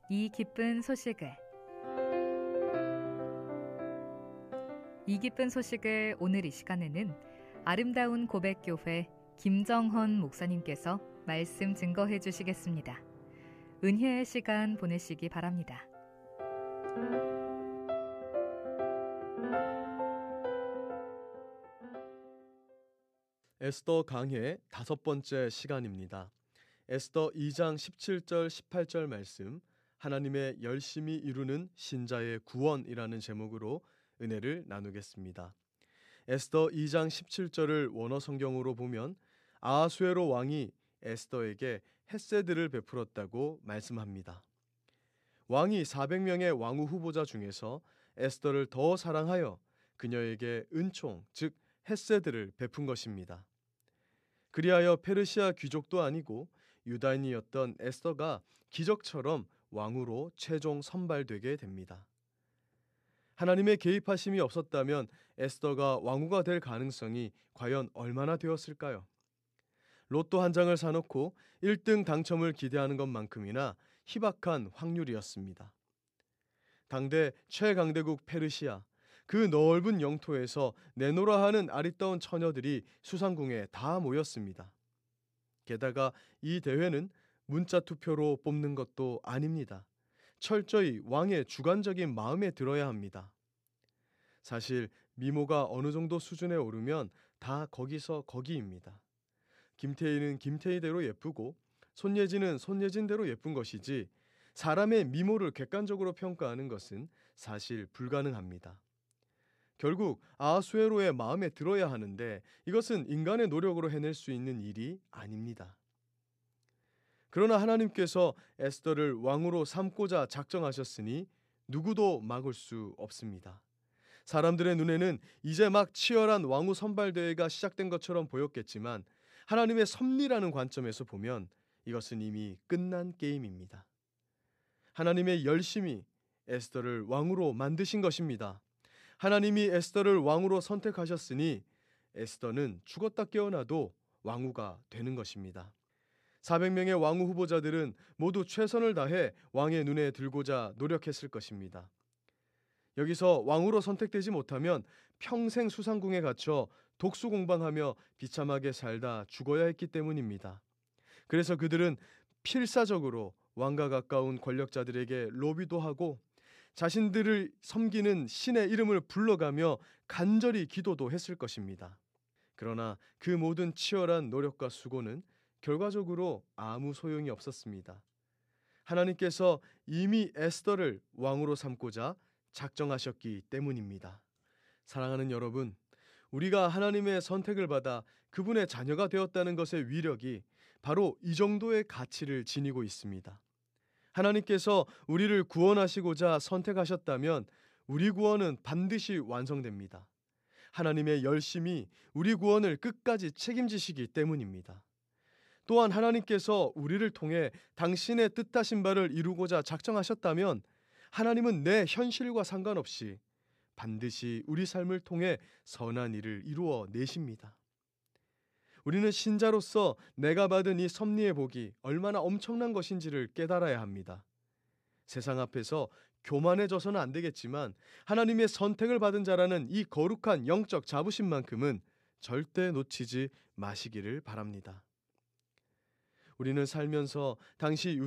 이 기쁜 소식을 오늘 이 시간에는 아름다운 고백교회 김정헌 목사님께서 말씀 증거해 주시겠습니다. 은혜의 시간 보내시기 바랍니다. 에스더 강해 5번째 시간입니다. 에스더 2장 17절 18절 말씀, 하나님의 열심히 이루는 신자의 구원이라는 제목으로 은혜를 나누겠습니다. 에스더 2장 17절을 원어 성경으로 보면 아하수에로 왕이 에스더에게 헷세드를 베풀었다고 말씀합니다. 왕이 400명의 왕후 후보자 중에서 에스더를 더 사랑하여 그녀에게 은총, 즉 헷세드를 베푼 것입니다. 그리하여 페르시아 귀족도 아니고 유다인이었던 에스더가 기적처럼 왕으로 최종 선발되게 됩니다. 하나님의 개입하심이 없었다면 에스더가 왕후가 될 가능성이 과연 얼마나 되었을까요? 로또 한 장을 사놓고 1등 당첨을 기대하는 것만큼이나 희박한 확률이었습니다. 당대 최강대국 페르시아, 그 넓은 영토에서 내노라 하는 아리따운 처녀들이 수상궁에 다 모였습니다. 게다가 이 대회는 문자 투표로 뽑는 것도 아닙니다. 철저히 왕의 주관적인 마음에 들어야 합니다. 사실 미모가 어느 정도 수준에 오르면 다 거기서 거기입니다. 김태희는 김태희대로 예쁘고 손예진은 손예진대로 예쁜 것이지 사람의 미모를 객관적으로 평가하는 것은 사실 불가능합니다. 결국 아하수에로의 마음에 들어야 하는데 이것은 인간의 노력으로 해낼 수 있는 일이 아닙니다. 그러나 하나님께서 에스더를 왕으로 삼고자 작정하셨으니 누구도 막을 수 없습니다. 사람들의 눈에는 이제 막 치열한 왕후 선발대회가 시작된 것처럼 보였겠지만 하나님의 섭리라는 관점에서 보면 이것은 이미 끝난 게임입니다. 하나님의 열심히 에스더를 왕으로 만드신 것입니다. 하나님이 에스더를 왕으로 선택하셨으니 에스더는 죽었다 깨어나도 왕후가 되는 것입니다. 400명의 왕후 후보자들은 모두 최선을 다해 왕의 눈에 들고자 노력했을 것입니다. 여기서 왕후로 선택되지 못하면 평생 수상궁에 갇혀 독수공방하며 비참하게 살다 죽어야 했기 때문입니다. 그래서 그들은 필사적으로 왕과 가까운 권력자들에게 로비도 하고 자신들을 섬기는 신의 이름을 불러가며 간절히 기도도 했을 것입니다. 그러나 그 모든 치열한 노력과 수고는 결과적으로 아무 소용이 없었습니다. 하나님께서 이미 에스더를 왕으로 삼고자 작정하셨기 때문입니다. 사랑하는 여러분, 우리가 하나님의 선택을 받아 그분의 자녀가 되었다는 것의 위력이 바로 이 정도의 가치를 지니고 있습니다. 하나님께서 우리를 구원하시고자 선택하셨다면 우리 구원은 반드시 완성됩니다. 하나님의 열심이 우리 구원을 끝까지 책임지시기 때문입니다. 또한 하나님께서 우리를 통해 당신의 뜻하신 바를 이루고자 작정하셨다면 하나님은 내 현실과 상관없이 반드시 우리 삶을 통해 선한 일을 이루어 내십니다. 우리는 신자로서 내가 받은 이 섭리의 복이 얼마나 엄청난 것인지를 깨달아야 합니다. 세상 앞에서 교만해져서는 안 되겠지만 하나님의 선택을 받은 자라는 이 거룩한 영적 자부심만큼은 절대 놓치지 마시기를 바랍니다. 우리는 살면서 당시